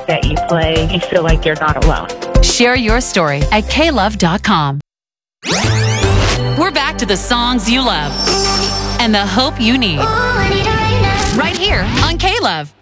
that you play, you feel like you're not alone. Share your story at klove.com. We're back to the songs you love and the hope you need. Right here on K-Love.